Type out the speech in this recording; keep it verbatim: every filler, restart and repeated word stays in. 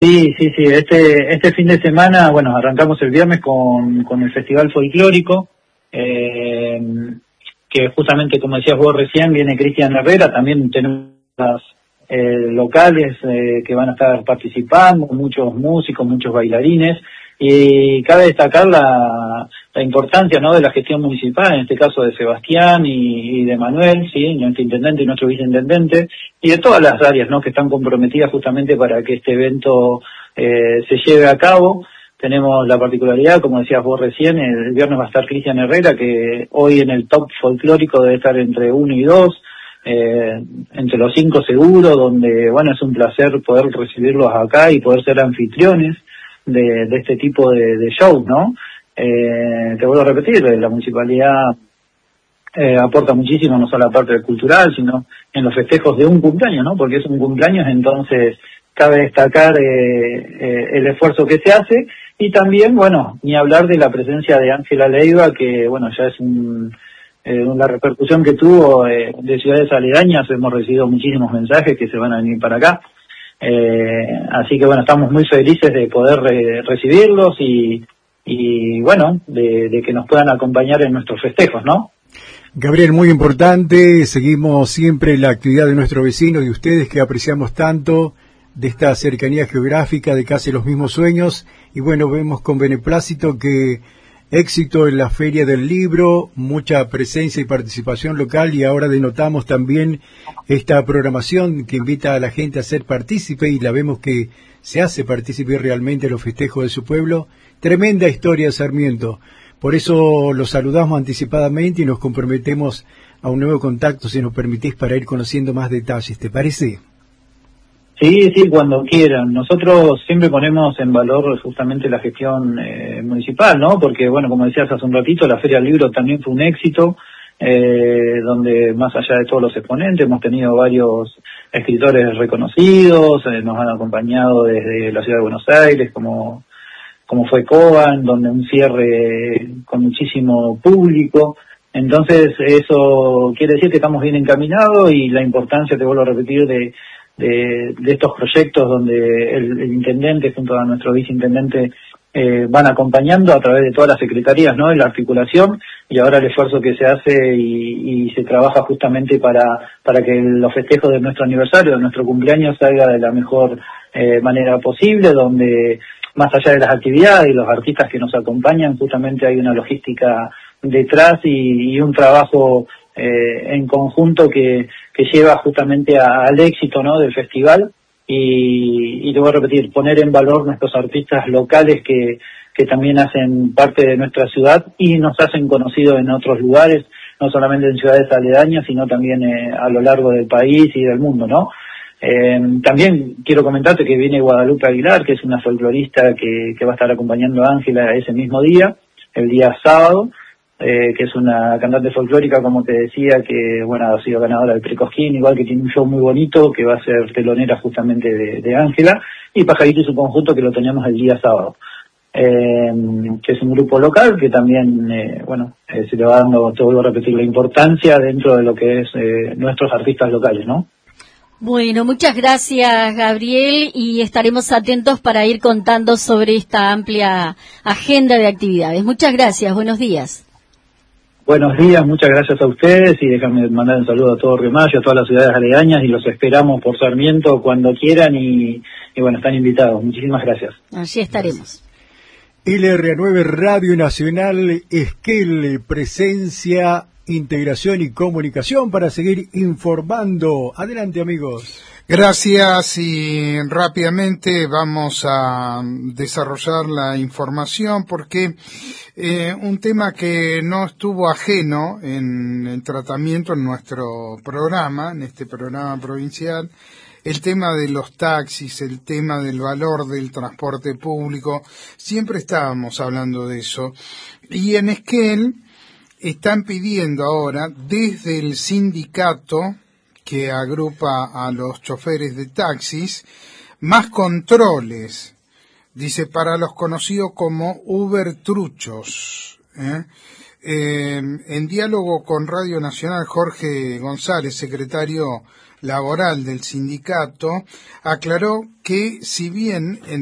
Sí, sí, sí. Este este fin de semana, bueno, arrancamos el viernes con, con el Festival Folclórico, eh, que justamente, como decías vos recién, viene Cristian Herrera, también tenemos las, eh, locales eh, que van a estar participando, muchos músicos, muchos bailarines, y cabe destacar la, la importancia, ¿no?, de la gestión municipal, en este caso de Sebastián y, y de Manuel, sí, nuestro intendente y nuestro viceintendente, y de todas las áreas, ¿no?, que están comprometidas justamente para que este evento eh, se lleve a cabo. Tenemos la particularidad, como decías vos recién, el viernes va a estar Cristian Herrera, que hoy en el top folclórico debe estar entre uno y dos, eh, entre los cinco seguro, donde, bueno, es un placer poder recibirlos acá y poder ser anfitriones de, de este tipo de, de shows, ¿no? Eh, te vuelvo a repetir, la municipalidad eh, aporta muchísimo, no solo la parte cultural, sino en los festejos de un cumpleaños, ¿no? Porque es un cumpleaños, entonces cabe destacar eh, eh, el esfuerzo que se hace, y también, bueno, ni hablar de la presencia de Ángela Leiva, que, bueno, ya es un, eh, la repercusión que tuvo eh, de ciudades aledañas. Hemos recibido muchísimos mensajes que se van a venir para acá. Eh, así que bueno, estamos muy felices de poder eh, recibirlos y, y bueno, de, de que nos puedan acompañar en nuestros festejos, ¿no? Gabriel, muy importante, seguimos siempre la actividad de nuestro vecino, de ustedes que apreciamos tanto, de esta cercanía geográfica, de casi los mismos sueños, y bueno, vemos con beneplácito que éxito en la Feria del Libro, mucha presencia y participación local, y ahora denotamos también esta programación que invita a la gente a ser partícipe, y la vemos que se hace partícipe realmente en los festejos de su pueblo. Tremenda historia de Sarmiento. Por eso los saludamos anticipadamente y nos comprometemos a un nuevo contacto, si nos permitís, para ir conociendo más detalles. ¿Te parece? Sí, sí, cuando quieran. Nosotros siempre ponemos en valor justamente la gestión eh, municipal, ¿no? Porque, bueno, como decías hace un ratito, la Feria del Libro también fue un éxito, eh, donde más allá de todos los exponentes hemos tenido varios escritores reconocidos, eh, nos han acompañado desde la ciudad de Buenos Aires, como, como fue Coban, donde un cierre con muchísimo público. Entonces, eso quiere decir que estamos bien encaminados, y la importancia, te vuelvo a repetir, de De, de estos proyectos donde el, el intendente junto a nuestro viceintendente eh, van acompañando a través de todas las secretarías, ¿no?, en la articulación, y ahora el esfuerzo que se hace y, y se trabaja justamente para para que los festejos de nuestro aniversario, de nuestro cumpleaños, salga de la mejor eh, manera posible, donde más allá de las actividades y los artistas que nos acompañan, justamente hay una logística detrás y, y un trabajo eh, en conjunto que, que lleva justamente a, al éxito, ¿no?, del festival, y, y te voy a repetir, poner en valor nuestros artistas locales que, que también hacen parte de nuestra ciudad y nos hacen conocidos en otros lugares, no solamente en ciudades aledañas, sino también eh, a lo largo del país y del mundo, ¿no? Eh, también quiero comentarte que viene Guadalupe Aguilar, que es una folclorista que, que va a estar acompañando a Ángela ese mismo día, el día sábado, eh, que es una cantante folclórica, como te decía, que bueno, ha sido ganadora del Precosquín, igual que tiene un show muy bonito, que va a ser telonera justamente de Ángela, y Pajarito y su conjunto, que lo tenemos el día sábado. Eh, que es un grupo local que también, eh, bueno, eh, se le va dando, te vuelvo a repetir, la importancia dentro de lo que es eh, nuestros artistas locales, ¿no? Bueno, muchas gracias, Gabriel, y estaremos atentos para ir contando sobre esta amplia agenda de actividades. Muchas gracias, buenos días. Buenos días, muchas gracias a ustedes, y déjame mandar un saludo a todo Río Mayo, a todas las ciudades aledañas, y los esperamos por Sarmiento cuando quieran, y, y bueno, están invitados. Muchísimas gracias. Allí estaremos. L R A nueve Radio Nacional, Esquel, presencia, integración y comunicación para seguir informando. Adelante, amigos. Gracias, y rápidamente vamos a desarrollar la información porque eh, un tema que no estuvo ajeno en el tratamiento en nuestro programa, en este programa provincial, el tema de los taxis, el tema del valor del transporte público, siempre estábamos hablando de eso. Y en Esquel están pidiendo ahora, desde el sindicato que agrupa a los choferes de taxis, más controles, dice, para los conocidos como Uber truchos. ¿eh? Eh, en diálogo con Radio Nacional, Jorge González, secretario laboral del sindicato, aclaró que si bien en